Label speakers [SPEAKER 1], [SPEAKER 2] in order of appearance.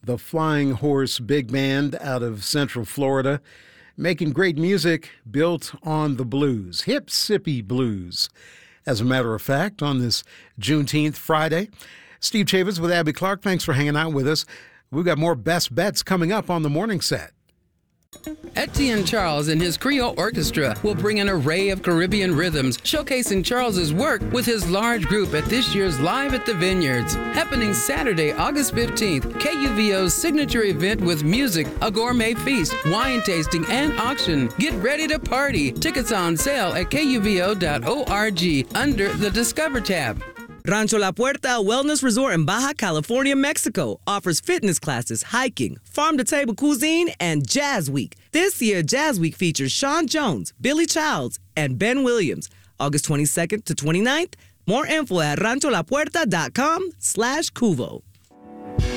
[SPEAKER 1] the Flying Horse Big Band out of Central Florida, making great music built on the blues, hip-sippy blues. As a matter of fact, on this Juneteenth Friday, Steve Chavis with Abby Clark, thanks for hanging out with us. We've got more Best Bets coming up on the morning set.
[SPEAKER 2] Etienne Charles and his Creole Orchestra will bring an array of Caribbean rhythms, showcasing Charles's work with his large group at this year's Live at the Vineyards. Happening Saturday, August 15th, KUVO's signature event with music, a gourmet feast, wine tasting, and auction. Get ready to party. Tickets on sale at KUVO.org under the Discover tab.
[SPEAKER 3] Rancho La Puerta Wellness Resort in Baja California, Mexico offers fitness classes, hiking, farm-to-table cuisine, and Jazz Week. This year, Jazz Week features Sean Jones, Billy Childs, and Ben Williams. August 22nd to 29th. More info at rancholapuerta.com/cuvo.